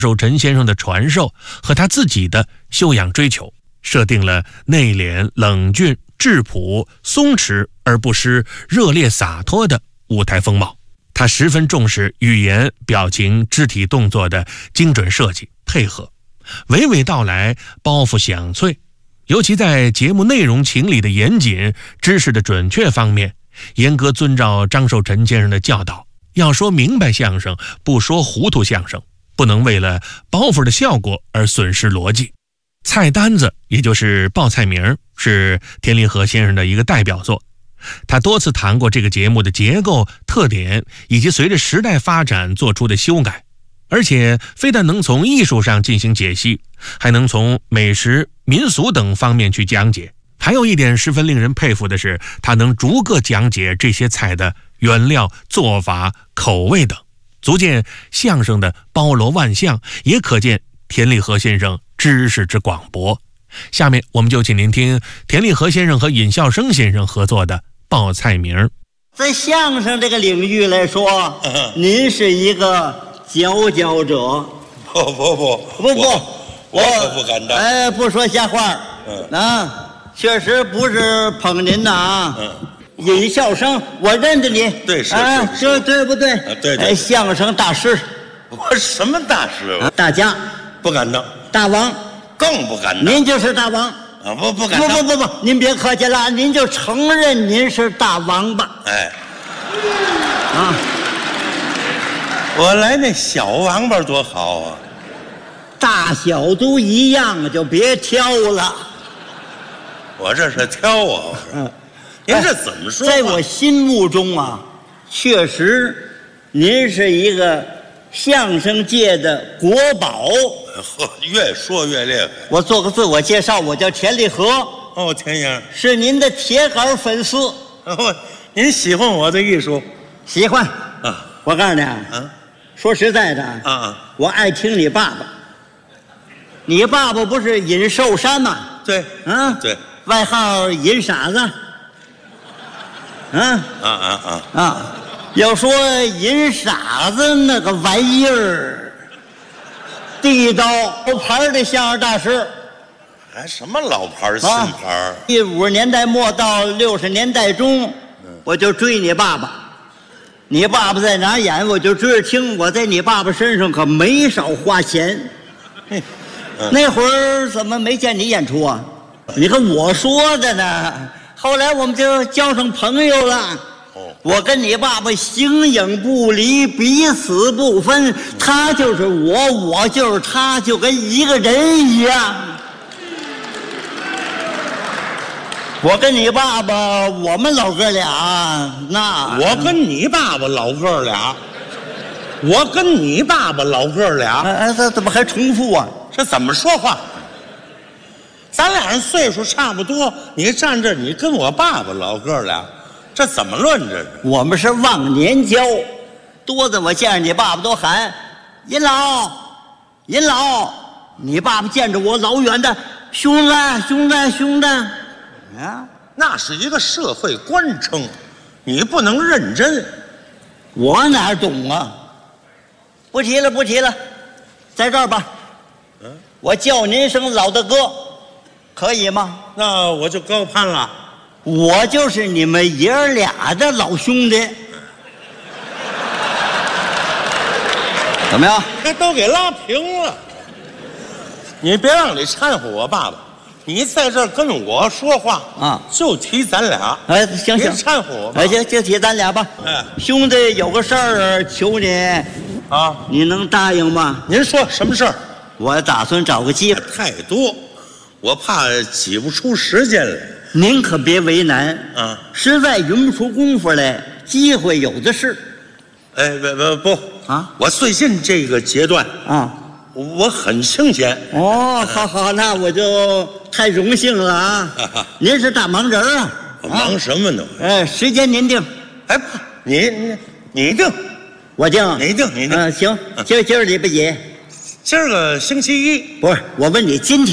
受陈先生的传授和他自己的修养追求，设定了内敛、冷峻、质朴、松弛而不失热烈洒脱的舞台风貌。他十分重视语言、表情、肢体动作的精准设计配合，娓娓道来，包袱响脆。尤其在节目内容情理的严谨、知识的准确方面，严格遵照张寿臣先生的教导，要说明白相声，不说糊涂相声，不能为了包袱的效果而损失逻辑。菜单子也就是报菜名是田立和先生的一个代表作，他多次谈过这个节目的结构、特点以及随着时代发展做出的修改，而且非但能从艺术上进行解析，还能从美食、民俗等方面去讲解。还有一点十分令人佩服的是，他能逐个讲解这些菜的原料、做法、口味等，足见相声的包罗万象，也可见田立和先生知识之广博。下面我们就请您听田立和先生和尹笑声先生合作的报菜名。 在相声这个领域来说，您是一个佼佼者。 不，我可不敢当。 不说瞎话。确实不是捧您的啊。尹笑声，我认得你。 对，是对不对？ 对。 相声大师。 我什么大师？ 大家不敢当。 大王更不敢当。 您就是大王。 不敢当。 不，您别客气了，您就承认您是大王吧。 我来那小王八多好啊！ 大小都一样，就别挑了。 我这是挑啊！您这怎么说？ 在我心目中啊，确实，您是一个相声界的国宝。 越说越厉害。 我做个自我介绍，我叫田立和。 田先生是您的铁杆粉丝。 您喜欢我的艺术？ 喜欢。我告诉你说实在的我爱听你爸爸。你爸爸不是尹寿山吗？ 对。对。 外号尹傻子。要说尹傻子那个玩意儿，地道老牌的相声大师。 还什么老牌新牌 ？50年代末到60年代中，我就追你爸爸。你爸爸在哪演，我就追着听。我在你爸爸身上可没少花钱。那会儿怎么没见你演出啊？你看我说的呢。后来我们就交上朋友了。我跟你爸爸形影不离，彼此不分。他就是我，我就是他，就跟一个人一样。我跟你爸爸，我们老哥俩，那我跟你爸爸老哥俩，我跟你爸爸老哥俩， 这怎么还重复啊？ 这怎么说话？咱俩人岁数差不多，你站这，你跟我爸爸老哥俩，这怎么论这是？ 我们是忘年交，多的我见着你爸爸都喊尹老，尹老。你爸爸见着我老远的，兄弟，兄弟，兄弟。 那是一个社会官称，你不能认真。 我哪懂啊？不提了，不提了，在这儿吧。我叫您声老大哥，可以吗？ 那我就高攀了。 我就是你们爷儿俩的老兄弟。怎么样？ 这都给拉平了。你别让你掺和我爸爸。你在这儿跟我说话就提咱俩。 行， 别掺和我吧。 行，就提咱俩吧。兄弟有个事儿求你你能答应吗？ 您说什么事儿？ 我打算找个机会。 太多，我怕挤不出时间来。 您可别为难实在匀不出功夫来，机会有的是。 不我最近这个阶段我很清闲。 好，那我就太荣幸了您是大忙人忙什么呢？ 时间您定。 你定， 我定， 你定。 行，今儿礼拜几？ 今儿个星期一。 不是，我问你今天